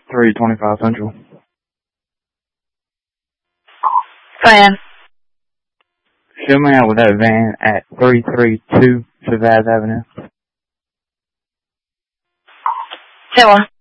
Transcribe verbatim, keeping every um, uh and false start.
three twenty-five Central. Van. Show me out with that van at three three two Chavez Avenue. Taylor.